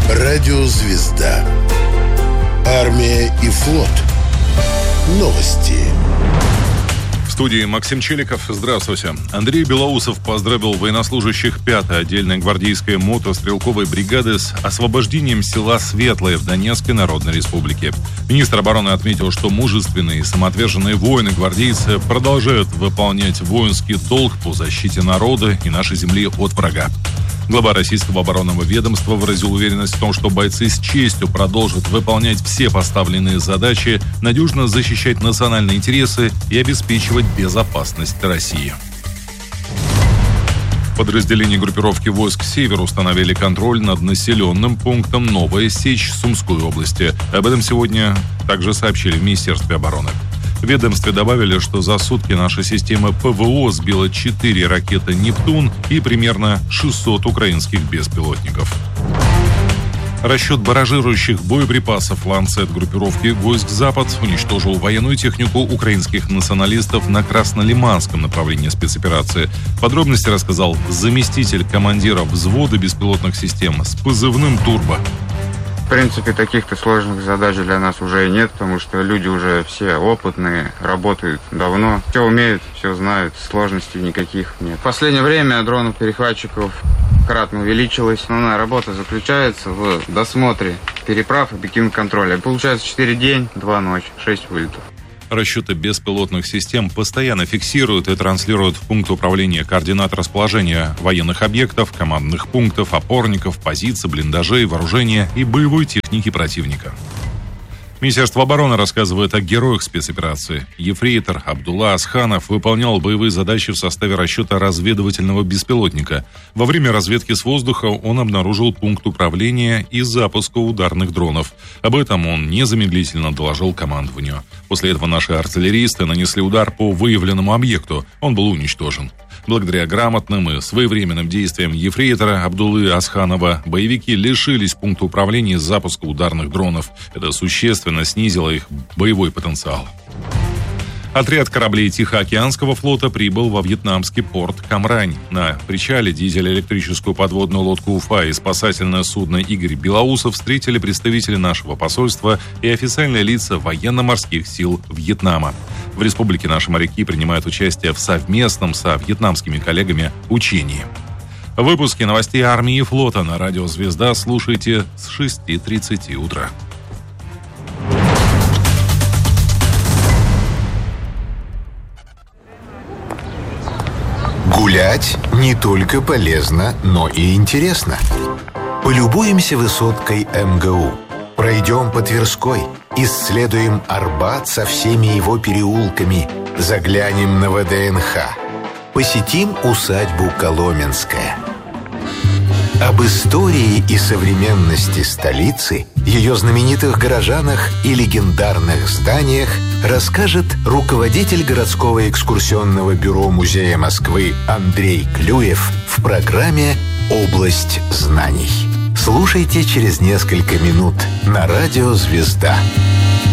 Радио «Звезда». Армия и флот. Новости. В студии Максим Челиков. Здравствуйте. Андрей Белоусов поздравил военнослужащих 5-й отдельной гвардейской мотострелковой бригады с освобождением села Светлое в Донецкой Народной Республике. Министр обороны отметил, что мужественные и самоотверженные воины-гвардейцы продолжают выполнять воинский долг по защите народа и нашей земли от врага. Глава российского оборонного ведомства выразил уверенность в том, что бойцы с честью продолжат выполнять все поставленные задачи, надежно защищать национальные интересы и обеспечивать безопасность России. Подразделения группировки войск «Север» установили контроль над населенным пунктом Новая Сечь Сумской области. Об этом сегодня также сообщили в Министерстве обороны. В ведомстве добавили, что за сутки наша система ПВО сбила 4 ракеты «Нептун» и примерно 600 украинских беспилотников. Расчет барражирующих боеприпасов «Ланцет» группировки войск «Запад» уничтожил военную технику украинских националистов на Краснолиманском направлении спецоперации. Подробности рассказал заместитель командира взвода беспилотных систем с позывным «Турбо». В принципе, таких-то сложных задач для нас уже и нет, потому что люди уже все опытные, работают давно, все умеют, все знают, сложностей никаких нет. В последнее время дронов-перехватчиков кратно увеличилось. Основная работа заключается в досмотре переправ и объективном контроле. Получается 4 день, 2 ночи, 6 вылетов. Расчеты беспилотных систем постоянно фиксируют и транслируют в пункт управления координат расположения военных объектов, командных пунктов, опорников, позиций, блиндажей, вооружения и боевой техники противника. Министерство обороны рассказывает о героях спецоперации. Ефрейтор Абдулла Асханов выполнял боевые задачи в составе расчета разведывательного беспилотника. Во время разведки с воздуха он обнаружил пункт управления и запуска ударных дронов. Об этом он незамедлительно доложил командованию. После этого наши артиллеристы нанесли удар по выявленному объекту. Он был уничтожен. Благодаря грамотным и своевременным действиям ефрейтора Абдуллы Асханова боевики лишились пункта управления запуска ударных дронов. Это существенно снизило их боевой потенциал. Отряд кораблей Тихоокеанского флота прибыл во вьетнамский порт Камрань. На причале дизель-электрическую подводную лодку «Уфа» и спасательное судно «Игорь Белоусов» встретили представители нашего посольства и официальные лица военно-морских сил Вьетнама. В республике наши моряки принимают участие в совместном со вьетнамскими коллегами учении. Выпуски новостей армии и флота на радио «Звезда» слушайте с 6:30 утра. Гулять не только полезно, но и интересно. Полюбуемся высоткой МГУ. Пройдем по Тверской. Исследуем Арбат со всеми его переулками. Заглянем на ВДНХ. Посетим усадьбу Коломенская. Об истории и современности столицы, ее знаменитых горожанах и легендарных зданиях расскажет руководитель городского экскурсионного бюро Музея Москвы Андрей Клюев в программе «Область знаний». Слушайте через несколько минут на радио «Звезда».